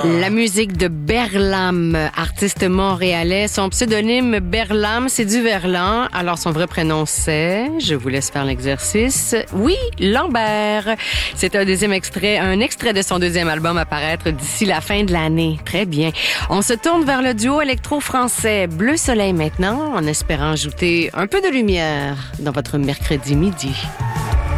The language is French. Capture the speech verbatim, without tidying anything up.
La musique de Berlam, artiste montréalais. Son pseudonyme Berlam, c'est du verlan. Alors son vrai prénom c'est, je vous laisse faire l'exercice, oui, Lambert. C'est un deuxième extrait, un extrait de son deuxième album à paraître d'ici la fin de l'année. Très bien. On se tourne vers le duo électro-français Bleu Soleil maintenant, en espérant ajouter un peu de lumière dans votre mercredi midi.